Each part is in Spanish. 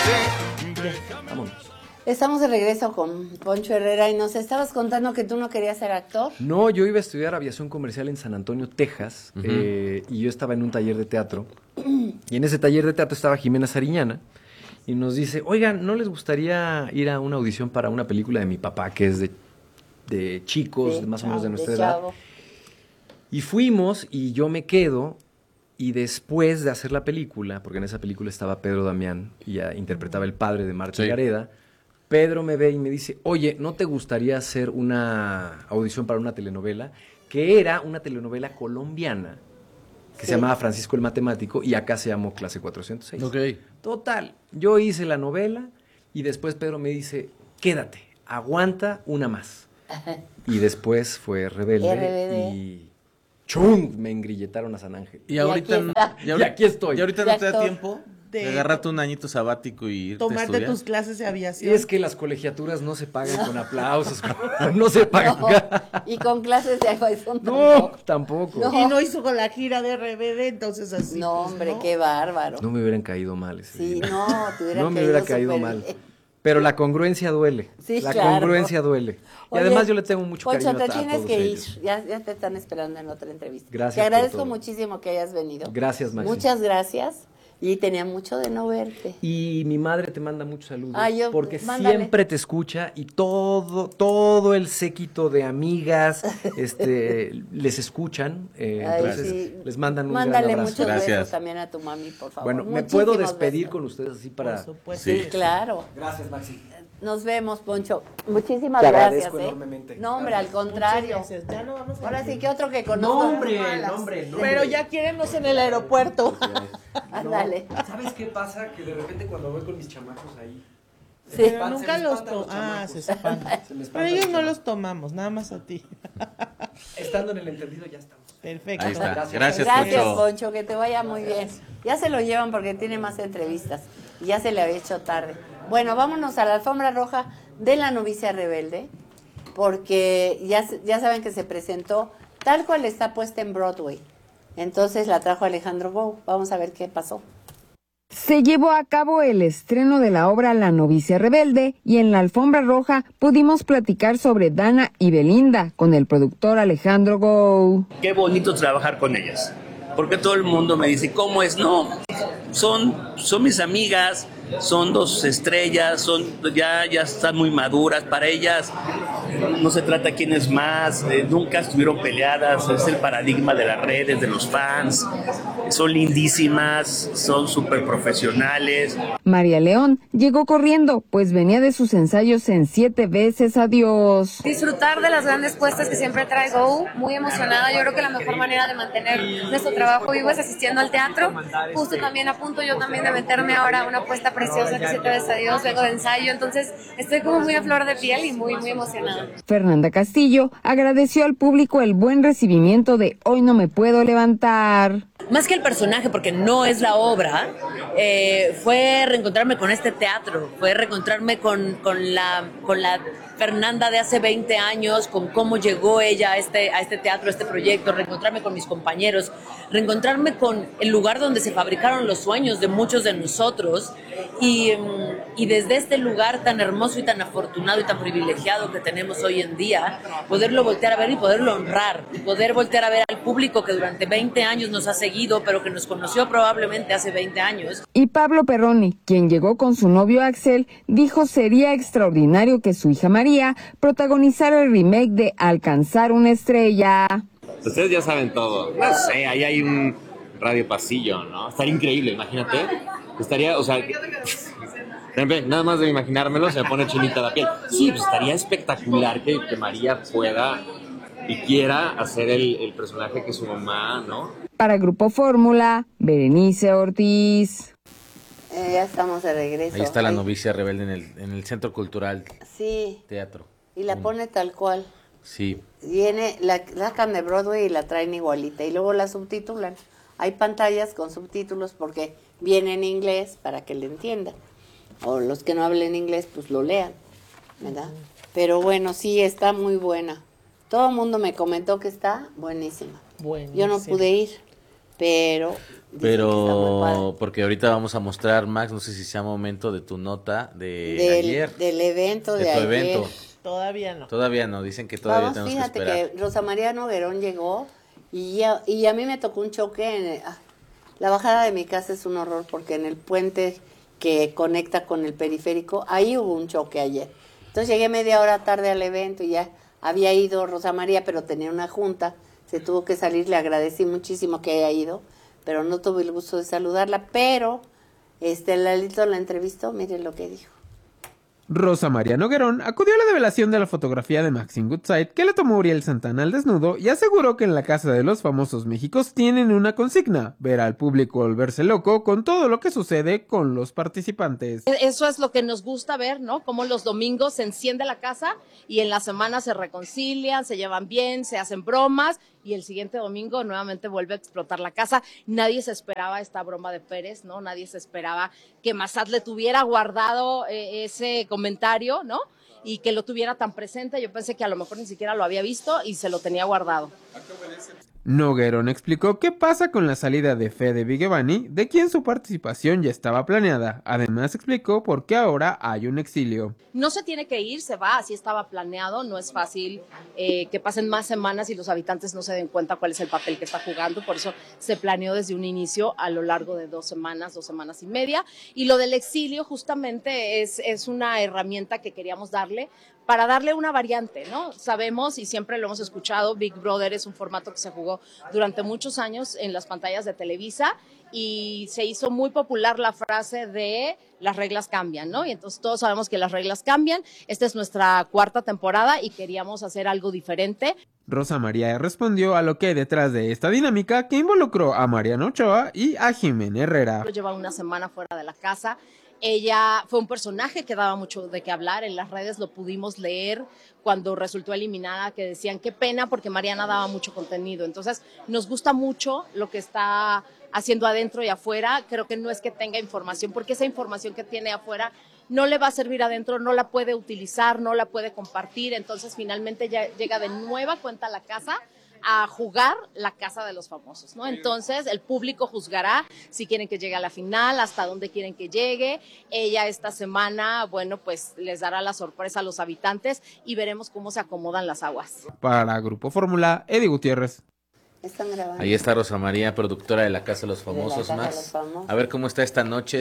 Vámonos. Estamos de regreso con Poncho Herrera y nos estabas contando que tú no querías ser actor. No, yo iba a estudiar aviación comercial en San Antonio, Texas, y yo estaba en un taller de teatro. Y en ese taller de teatro estaba Jimena Sariñana y nos dice, oigan, ¿no les gustaría ir a una audición para una película de mi papá que es de chicos, Sí, más o menos de nuestra de edad? chavo. Y fuimos y yo me quedo y después de hacer la película, porque en esa película estaba Pedro Damián y interpretaba el padre de Marta Gareda, Pedro me ve y me dice, oye, ¿no te gustaría hacer una audición para una telenovela? Que era una telenovela colombiana que se llamaba Francisco el Matemático y acá se llamó Clase 406. Ok. Total, yo hice la novela y después Pedro me dice, quédate, aguanta una más. Y después fue Rebelde y ¡chum! Me engrilletaron a San Ángel. Y ahorita y aquí estoy. ¿Y ahorita no te da tiempo de agarrarte un añito sabático y irte a tomarte estudiar? tus clases de aviación. Es que las colegiaturas no se pagan con aplausos, no se pagan. No, y con clases de iPhone No, tampoco. No. Y no hizo con la gira de RBD, entonces así. No, pues, hombre, ¿no? qué bárbaro. No me hubieran caído mal ese Sí, día. no, te No me hubiera caído súper mal. bien. Pero la congruencia duele. Sí, la claro. congruencia duele. Y Oye, además yo le tengo mucho Poncho, cariño te a tienes todos que ellos. ir. Ya te están esperando en otra entrevista. Gracias Te por agradezco todo. muchísimo que hayas venido. Gracias, Maxi. Muchas gracias. Y tenía mucho de no verte. Y mi madre te manda muchos saludos. Ay, porque mándale. siempre te escucha y todo el séquito de amigas les escuchan. Entonces sí. les mandan un Mándale gran abrazo. muchos besos también a tu mami, por favor. Bueno, ¿me Muchísimos puedo despedir besos. con ustedes así para...? Por supuesto. Sí, claro. Gracias, Maxi. Nos vemos, Poncho. Muchísimas Te gracias. agradezco enormemente. No, hombre, al Muchas contrario. gracias. Ya no vamos a Ahora decir. sí que otro que conozco. No, hombre. Pero ya quiérenos en el aeropuerto. Ándale. ¿Sabes qué pasa? Que de repente cuando voy con mis chamacos ahí... Sí. Pero nunca los tomamos. Ah, se espantan. Se me espantan Pero ellos los no chamacos. los tomamos, nada más a ti. Estando en el entendido ya estamos. Perfecto. Ahí está. Gracias. Gracias, Poncho. Poncho. Que te vaya muy bien. Ya se lo llevan porque tiene más entrevistas. Y ya se le había hecho tarde. Bueno, vámonos a la alfombra roja de La novicia rebelde, porque ya saben que se presentó tal cual está puesta en Broadway. Entonces la trajo Alejandro Gou. Vamos a ver qué pasó. Se llevó a cabo el estreno de la obra La novicia rebelde y en la alfombra roja pudimos platicar sobre Dana y Belinda con el productor Alejandro Gou. Qué bonito trabajar con ellas, porque todo el mundo me dice, ¿cómo es? No, son mis amigas, son dos estrellas, ya están muy maduras. Para ellas no se trata quién es más, nunca estuvieron peleadas, es el paradigma de las redes, de los fans, son lindísimas, son súper profesionales. María León llegó corriendo, pues venía de sus ensayos en 7 veces adiós. Disfrutar de las grandes puestas que siempre traigo, muy emocionada. Yo creo que la mejor manera de mantener nuestro trabajo vivo es asistiendo al teatro. Justo también a punto yo también de meterme ahora a una puesta preciosa que 7 veces adiós, vengo de ensayo, entonces estoy como muy a flor de piel y muy emocionada. Fernanda Castillo agradeció al público el buen recibimiento de Hoy no me puedo levantar. Más que el personaje, porque no es la obra, fue reencontrarme con este teatro, fue reencontrarme con la Fernanda de hace 20 años, con cómo llegó ella a este teatro, a este proyecto, reencontrarme con mis compañeros, reencontrarme con el lugar donde se fabricaron los sueños de muchos de nosotros y desde este lugar tan hermoso y tan afortunado y tan privilegiado que tenemos hoy en día, poderlo voltear a ver y poderlo honrar, y poder voltear a ver al público que durante 20 años nos ha seguido, pero que nos conoció probablemente hace 20 años. Y Pablo Perroni, quien llegó con su novio Axel, dijo sería extraordinario que su hija María protagonizara el remake de Alcanzar una estrella. Ustedes ya saben todo. No sé, ahí hay un radio pasillo, ¿no? Estaría increíble, imagínate. Estaría, o sea, nada más de imaginármelo se me pone chinita la piel. Sí, pues estaría espectacular que María pueda y quiera hacer el personaje que su mamá, ¿no? Para Grupo Fórmula, Berenice Ortiz. Ya estamos de regreso. Ahí está La novicia rebelde en el Centro Cultural Sí, Teatro. y la pone tal cual. Sí. Viene, la sacan de Broadway y la traen igualita. Y luego la subtitulan. Hay pantallas con subtítulos porque viene en inglés para que le entiendan. O los que no hablen inglés, pues lo lean, ¿verdad? Pero bueno, sí, está muy buena. Todo el mundo me comentó que está buenísima. Buenísimo. Yo no pude ir. pero dicen que está muy padre. porque ahorita vamos a mostrar, Max, no sé si sea momento de tu nota de ayer. Del evento de tu ayer. evento. Todavía no. Todavía no, dicen que todavía Vamos, tenemos fíjate que esperar. que Rosa María Noguerón llegó y a mí me tocó un choque la bajada de mi casa es un horror porque en el puente que conecta con el periférico, ahí hubo un choque ayer. Entonces llegué media hora tarde al evento y ya había ido Rosa María, pero tenía una junta, se tuvo que salir, le agradecí muchísimo que haya ido, pero no tuve el gusto de saludarla, pero Lalito la entrevistó, miren lo que dijo. Rosa María Noguerón acudió a la develación de la fotografía de Maxine Goodside que le tomó Uriel Santana al desnudo y aseguró que en la Casa de los Famosos Méxicos tienen una consigna, ver al público volverse loco con todo lo que sucede con los participantes. Eso es lo que nos gusta ver, ¿no? Cómo los domingos se enciende la casa y en la semana se reconcilian, se llevan bien, se hacen bromas y el siguiente domingo nuevamente vuelve a explotar la casa. Nadie se esperaba esta broma de Pérez, ¿no? Nadie se esperaba que Massad le tuviera guardado ese comentario, ¿no? Y que lo tuviera tan presente. Yo pensé que a lo mejor ni siquiera lo había visto y se lo tenía guardado. Noguerón explicó qué pasa con la salida de Fede Vigevani, de quien su participación ya estaba planeada. Además explicó por qué ahora hay un exilio. No se tiene que ir, se va, así estaba planeado. No es fácil que pasen más semanas y los habitantes no se den cuenta cuál es el papel que está jugando. Por eso se planeó desde un inicio a lo largo de 2 semanas y media. Y lo del exilio justamente es una herramienta que queríamos darle para darle una variante, ¿no? Sabemos y siempre lo hemos escuchado, Big Brother es un formato que se jugó durante muchos años en las pantallas de Televisa y se hizo muy popular la frase de las reglas cambian, ¿no? Y entonces todos sabemos que las reglas cambian. Esta es nuestra 4ª temporada y queríamos hacer algo diferente. Rosa María respondió a lo que hay detrás de esta dinámica que involucró a Mariano Ochoa y a Jimena Herrera. Lleva una semana fuera de la casa. Ella fue un personaje que daba mucho de qué hablar, en las redes lo pudimos leer cuando resultó eliminada, que decían qué pena porque Mariana daba mucho contenido. Entonces nos gusta mucho lo que está haciendo adentro y afuera. Creo que no es que tenga información, porque esa información que tiene afuera no le va a servir adentro, no la puede utilizar, no la puede compartir. Entonces finalmente ya llega de nueva cuenta a la casa a jugar la Casa de los Famosos, ¿no? Entonces el público juzgará si quieren que llegue a la final, hasta dónde quieren que llegue. Ella esta semana, bueno, pues les dará la sorpresa a los habitantes y veremos cómo se acomodan las aguas. Para Grupo Fórmula, Eddie Gutiérrez. Están grabando. Ahí está Rosa María, productora de la Casa de los Famosos, Max. A ver cómo está esta noche,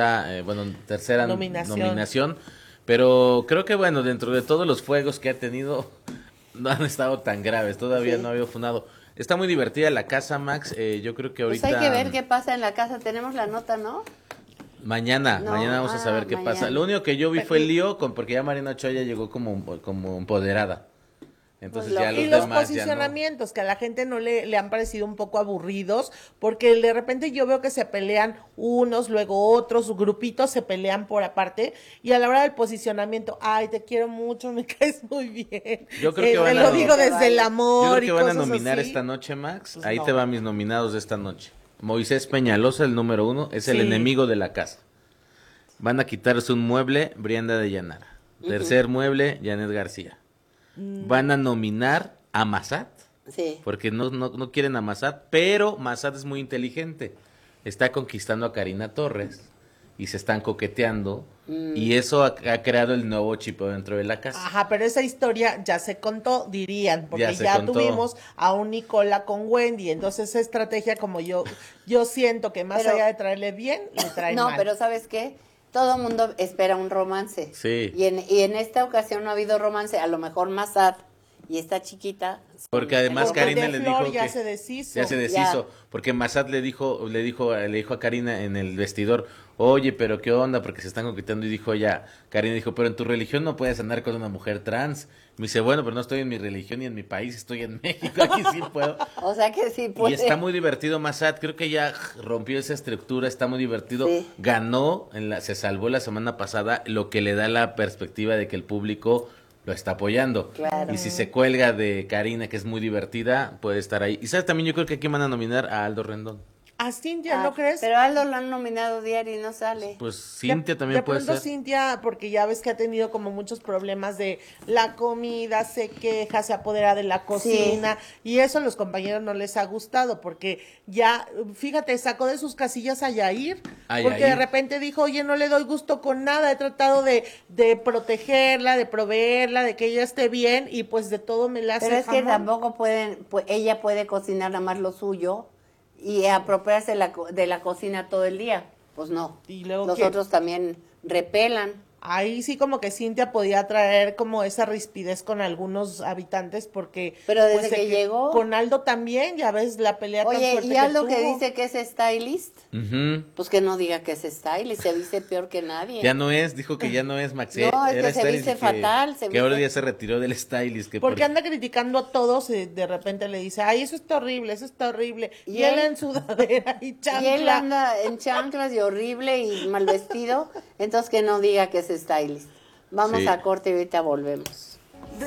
tercera nominación. Pero creo que, bueno, dentro de todos los fuegos que ha tenido, no han estado tan graves, todavía no había funado. Está muy divertida la casa, Max. Yo creo que ahorita... Pues hay que ver qué pasa en la casa. Tenemos la nota, ¿no? Mañana vamos a saber qué pasa. Lo único que yo vi fue el lío, porque ya Mariana Ochoa ya llegó como empoderada. Entonces ya y los posicionamientos que a la gente no le han parecido un poco aburridos, porque de repente yo veo que se pelean unos, luego otros, grupitos se pelean por aparte, y a la hora del posicionamiento, ay, te quiero mucho, me caes muy bien. Yo creo que lo digo desde el amor. Yo creo que van a nominar esta noche, Max. Pues ahí te van mis nominados de esta noche. Moisés Peñalosa, el número 1, es el enemigo de la casa. Van a quitarse un mueble, Brianda de Llanara. Tercer mueble, Janet García. Van a nominar a Massad, porque no quieren a Massad, pero Massad es muy inteligente, está conquistando a Karina Torres y se están coqueteando y eso ha creado el nuevo chipeo dentro de la casa. Ajá, pero esa historia ya se contó, dirían, porque ya tuvimos a un Nicola con Wendy, entonces esa estrategia como yo siento que más allá de traerle bien, le trae mal. No, pero ¿sabes qué? Todo el mundo espera un romance. Sí. Y en esta ocasión no ha habido romance. A lo mejor Massad y esta chiquita. Porque además Karina le dijo ya que se deshizo. Ya se deshizo. Porque Massad le dijo a Karina en el vestidor, oye, pero qué onda, porque se están coqueteando, y dijo Karina dijo, pero en tu religión no puedes andar con una mujer trans. Me dice, bueno, pero no estoy en mi religión ni en mi país, estoy en México, aquí sí puedo. O sea que sí puede. Y está muy divertido Massad, creo que ya rompió esa estructura, está muy divertido. Sí. Ganó, se salvó la semana pasada, lo que le da la perspectiva de que el público lo está apoyando. Claro. Y si se cuelga de Karina, que es muy divertida, puede estar ahí. Y sabes, también yo creo que aquí van a nominar a Aldo Rendón. A Cintia, ¿no crees? Pero a Aldo lo han nominado diario y no sale. Pues Cintia también de puede pronto ser. Cintia, porque ya ves que ha tenido como muchos problemas de la comida, se queja, se apodera de la cocina, y eso a los compañeros no les ha gustado, porque ya, fíjate, sacó de sus casillas a Yair, porque de repente dijo, oye, no le doy gusto con nada, he tratado de protegerla, de proveerla, de que ella esté bien, y pues de todo me la hace Pero es que jamón. tampoco ella puede cocinar nada más lo suyo y apropiarse de la cocina todo el día. Pues no. Y luego los ¿qué? otros también repelan. Ahí sí como que Cintia podía traer como esa rispidez con algunos habitantes porque... Pero desde pues, que llegó... Con Aldo también, ya ves la pelea tan Oye, fuerte y Aldo que tuvo. dice que es stylist, pues que no diga que es stylist, se viste peor que nadie. Ya no es, dijo que ya no es Max. No, es era que se stylist viste y fatal. que ahora ya se retiró del stylist. Que Porque anda criticando a todos y de repente le dice, ay, eso está horrible, eso está horrible. Y él en sudadera y chancla. Y él anda en chanclas y horrible y mal vestido, entonces que no diga que es stylist. Vamos Sí. a corte y ahorita volvemos.